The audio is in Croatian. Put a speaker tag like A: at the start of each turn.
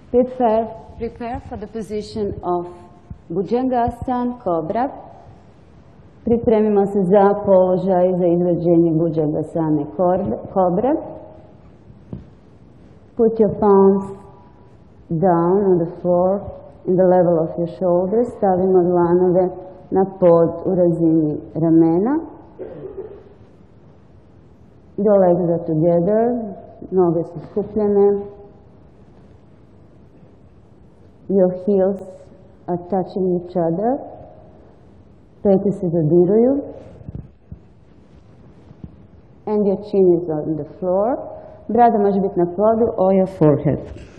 A: Prepare for the position of Bhujangasana, Cobra. Pripremimo se za položaj za izvođenje Bhujangasane, Cobra. Put your palms down on the floor in the level of your shoulders. Stavimo dlanove na pod u razini ramena. Your legs are together, noge su skupljene. Your heels are touching each other. Peti se dodiruju. And your chin is on the floor. Brada može biti na podu or your forehead.